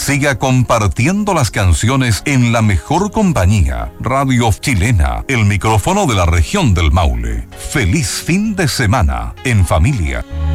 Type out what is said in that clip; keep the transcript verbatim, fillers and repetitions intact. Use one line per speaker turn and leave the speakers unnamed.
Siga compartiendo las canciones en la mejor compañía. Radio Chilena, el micrófono de la región del Maule. Feliz fin de semana en familia.